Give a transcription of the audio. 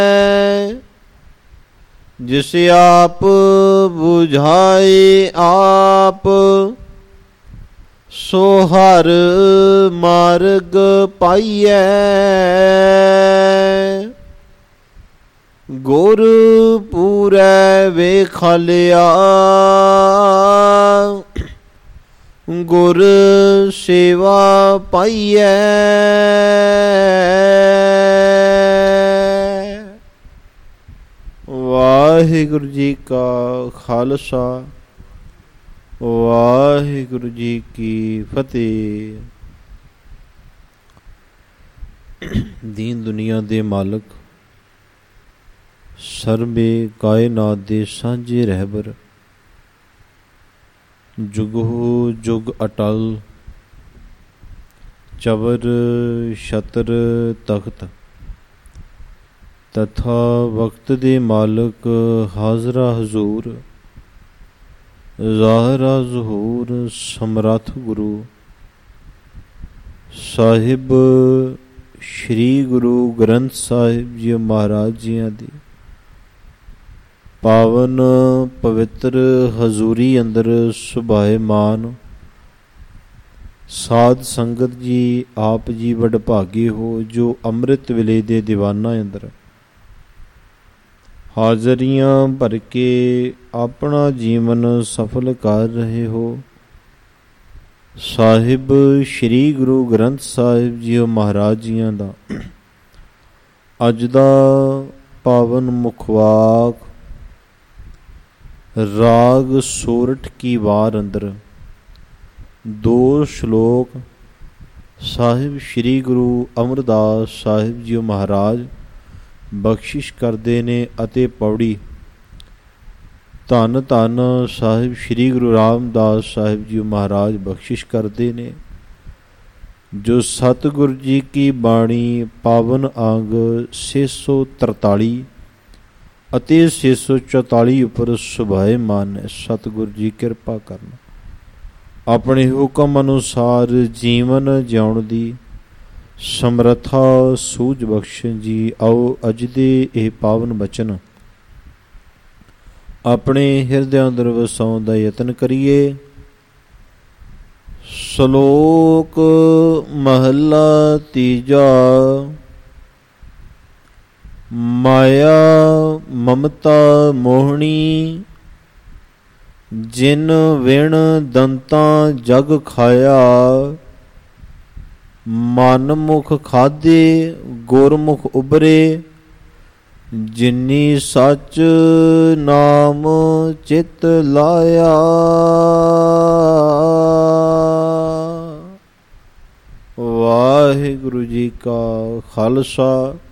ਜਿਸ ਆਪ ਬੁਝਾਏ ਆਪ, ਸੋ ਹਰ ਮਾਰਗ ਪਾਈਐ। ਗੁਰ ਪੂਰੈ ਵੇਖਾਲਿਆ, ਗੁਰ ਸੇਵਾ ਪਾਈਐ। ਵਾਹਿਗੁਰੂ ਜੀ ਕਾ ਖਾਲਸਾ, ਵਾਹਿਗੁਰੂ ਜੀ ਕੀ ਫਤਿਹ। ਦੀਨ ਦੁਨੀਆ ਦੇ ਮਾਲਕ, ਸਰਬੇ ਕਾਇਨਾਤ ਦੇ ਸਾਂਝੇ ਰਹਿਬਰ, ਜੁਗਹੁ ਜੁਗ ਅਟਲ, ਚਵਰ ਛਤਰ ਤਖਤ, ਤਥਾ ਵਕਤ ਦੇ ਮਾਲਕ, ਹਾਜ਼ਰਾ ਹਜ਼ੂਰ, ਜ਼ਾਹਿਰਾ ਜ਼ਹੂਰ, ਸਮਰੱਥ ਗੁਰੂ ਸਾਹਿਬ ਸ਼੍ਰੀ ਗੁਰੂ ਗ੍ਰੰਥ ਸਾਹਿਬ ਜੀ ਮਹਾਰਾਜ ਜੀਆਂ ਦੀ ਪਾਵਨ ਪਵਿੱਤਰ ਹਜ਼ੂਰੀ ਅੰਦਰ ਸੁਭਾਏਮਾਨ ਸਾਧ ਸੰਗਤ ਜੀ, ਆਪ ਜੀ ਵਡਭਾਗੇ ਹੋ ਜੋ ਅੰਮ੍ਰਿਤ ਵੇਲੇ ਦੇ ਦੀਵਾਨਾਂ ਅੰਦਰ ਹਾਜ਼ਰੀਆਂ ਭਰ ਕੇ ਆਪਣਾ ਜੀਵਨ ਸਫਲ ਕਰ ਰਹੇ ਹੋ। ਸਾਹਿਬ ਸ਼੍ਰੀ ਗੁਰੂ ਗ੍ਰੰਥ ਸਾਹਿਬ ਜੀ ਮਹਾਰਾਜ ਜੀਆਂ ਦਾ ਅੱਜ ਦਾ ਪਾਵਨ ਮੁਖਵਾਕ ਰਾਗ ਸੋਰਠ ਕੀ ਵਾਰ ਅੰਦਰ 2 ਸ਼ਲੋਕ ਸਾਹਿਬ ਸ਼੍ਰੀ ਗੁਰੂ ਅਮਰਦਾਸ ਸਾਹਿਬ ਜੀ ਮਹਾਰਾਜ ਬਖਸ਼ਿਸ਼ ਕਰਦੇ ਨੇ ਅਤੇ ਪੌੜੀ ਧੰਨ ਧੰਨ ਸਾਹਿਬ ਸ਼੍ਰੀ ਗੁਰੂ ਰਾਮਦਾਸ ਸਾਹਿਬ ਜੀ ਮਹਾਰਾਜ ਬਖਸ਼ਿਸ਼ ਕਰਦੇ ਨੇ, ਜੋ ਸਤਿਗੁਰੂ ਜੀ ਕੀ ਬਾਣੀ ਪਾਵਨ ਅੰਗ 643 ਅਤੇ 644 ਉੱਪਰ ਸੁਭਾਏਮਾਨ ਹੈ। ਸਤਿਗੁਰੂ ਜੀ ਕਿਰਪਾ ਕਰਨ, ਆਪਣੇ ਹੁਕਮ ਅਨੁਸਾਰ ਜੀਵਨ ਜਿਉਣ ਦੀ ਸਮਰੱਥਾ ਸੂਝ ਬਖਸ਼ਣ ਜੀ। ਆਓ ਅੱਜ ਦੇ ਇਹ ਪਾਵਨ ਬਚਨ ਆਪਣੇ ਹਿਰਦਿਆਂ ਅੰਦਰ ਵਸਾਉਣ ਦਾ ਯਤਨ ਕਰੀਏ। ਸ਼ਲੋਕ ਮਹਲਾ ਤੀਜਾ। ਮਾਇਆ ਮਮਤਾ ਮੋਹਣੀ, ਜਿਨ ਵਿਣ ਦੰਤਾਂ ਜਗ ਖਾਇਆ। ਮਨ ਮੁਖ ਖਾਧੇ ਗੁਰਮੁਖ ਉਬਰੇ, ਜਿਨੀ ਸੱਚ ਨਾਮ ਚਿਤ ਲਾਇਆ। ਵਾਹਿਗੁਰੂ ਜੀ ਕਾ ਖਾਲਸਾ,